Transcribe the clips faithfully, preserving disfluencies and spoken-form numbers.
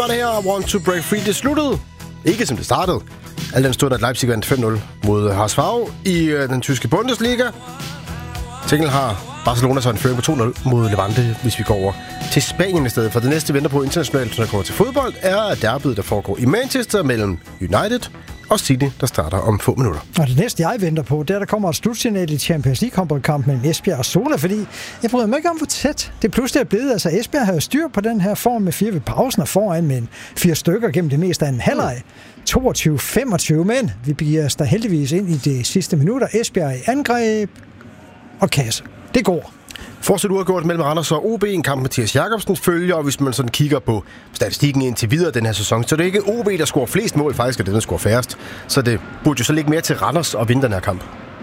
var det her. Want to break free. Det sluttede. Ikke som det startede. Alt den stod, at Leipzig vandt fem nul mod H S V i øh, den tyske Bundesliga. Til har Barcelona så en føring på to nul mod Levante, hvis vi går over til Spanien i stedet. For det næste, vi venter på internationalt, når det kommer til fodbold, er derbyet, der foregår i Manchester mellem United og City, der starter om få minutter. Og det næste, jeg venter på, det er, der kommer et slutsignal i Champions League-kamp mellem Esbjerg og Sola, fordi jeg bryder mig ikke om, hvor tæt det pludselig er blevet. Altså, Esbjerg havde styr på den her form med fire ved pausen og foran med en fire stykker gennem det meste af en halvleg. toogtyve femogtyve, men vi begiver os der heldigvis ind i de sidste minutter. Esbjerg i angreb og kasse. Det går. Fortsat uafgjort mellem Randers og O B, en kamp Mathias Jacobsen følger, og hvis man sådan kigger på statistikken indtil videre den her sæson, så det er ikke O B, der scorer flest mål, faktisk er det, der scorer færrest. Så det burde jo så ligge mere til Randers at vinde den her kamp.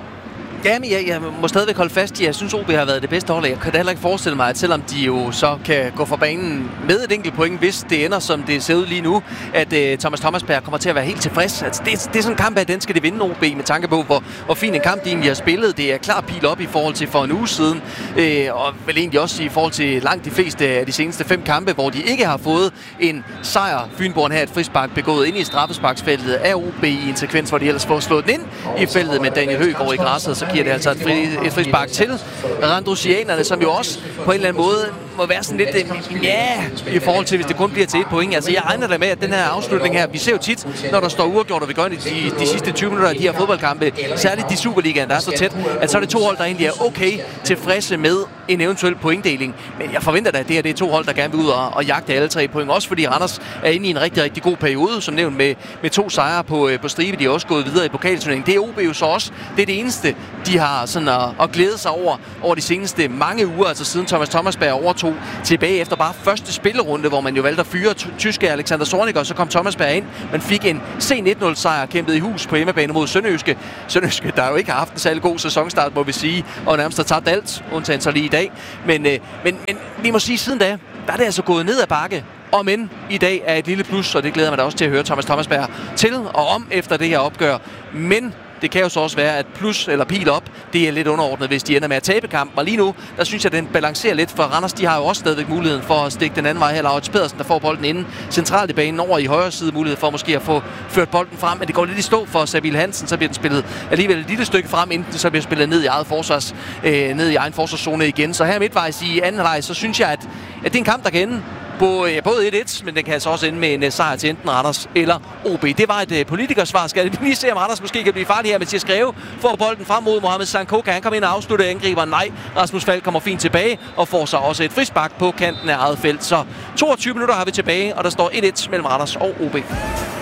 Jamen, jeg, jeg må stadigvæk holde fast i, at jeg synes, O B har været det bedste hold. Jeg kan da heller ikke forestille mig, at selvom de jo så kan gå fra banen med et enkelt point, hvis det ender, som det ser ud lige nu, at uh, Thomas Thomasberg kommer til at være helt tilfreds. Altså, det, det er sådan en kamp, at den skal det vinde O B, med tanke på, hvor, hvor fin en kamp de egentlig har spillet. Det er klar pil op i forhold til for en uge siden, uh, og vel egentlig også i forhold til langt de fleste af de seneste fem kampe, hvor de ikke har fået en sejr. Fynborn her et frispark begået ind i straffesparksfeltet af O B i en sekvens, hvor de ellers får slået den ind i feltet med Daniel Høgh i græsset, så giver det altså et, fri, et frispark til Randrusianerne, som jo også på en eller anden måde må være sådan lidt ja, i forhold til, hvis det kun bliver til et point. Altså, jeg regner da med, at den her afslutning her, vi ser jo tit, når der står uafgjort, og vi gør det de, de sidste tyve minutter af de her fodboldkampe, særligt de Superligaen, der er så tæt, at så er det to hold, der egentlig er okay tilfredse med en eventuel pointdeling. Men jeg forventer da, at det her det er to hold, der gerne vil ud og, og jagte alle tre point. Også fordi Randers er inde i en rigtig, rigtig god periode, som nævnt med, med to sejre på, på stribe. De er også gået videre i pokalturneringen. Det er O B jo så også. Det er det eneste, de har sådan at, at glæde sig over over de seneste mange uger, altså siden Thomas Thomasberg overtog tilbage efter bare første spillerunde, hvor man jo valgte at fyre tyske Alexander Zorniger, og så kom Thomasberg ind. Man fik en C nitten nul sejr, kæmpet i hus på hjemmebane mod Sønderjyske. Sønderjyske, der jo ikke har haft en særlig god sæsonstart, må vi sige, og nærmest har tabt alt, undtagen så lige i dag. Men, øh, men, men vi må sige, siden da, der er det altså gået ned ad bakke. Og men i dag er et lille plus, og det glæder mig da også til at høre Thomas Thomasberg til og om efter det her opgør. Men det kan jo så også være, at plus eller pil op, det er lidt underordnet, hvis de ender med at tabe kampen. Og lige nu, der synes jeg, den balancerer lidt, for Randers, de har jo også stadigvæk muligheden for at stikke den anden vej her. Lauritz Pedersen, der får bolden inden centralt i banen over i højre side, mulighed for måske at få ført bolden frem. Men det går lidt i stå for Sabil Hansen, så bliver den spillet alligevel et lille stykke frem, inden så bliver spillet ned i eget forsvars, øh, ned i egen forsvarszone igen. Så her midtvejs i anden halvleg, så synes jeg, at, at det er en kamp, der kan ende på ja, både et et, men den kan altså også ende med en uh, sejr til enten Randers eller O B. Det var et uh, politikersvar. Skal vi lige se, om Randers måske kan blive farlig her. Mathias Greve får bolden frem mod Mohamed Sanko. Kan han komme ind og afslutte angriberen? Nej. Rasmus Falk kommer fint tilbage og får så også et frispark på kanten af eget felt. Så toogtyve minutter har vi tilbage, og der står et et mellem Randers og O B.